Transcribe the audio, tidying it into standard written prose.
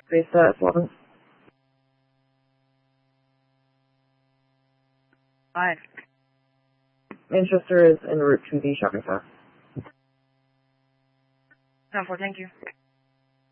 Space at 11. Hi. Manchester is en route to the shopping center. 10-4, thank you.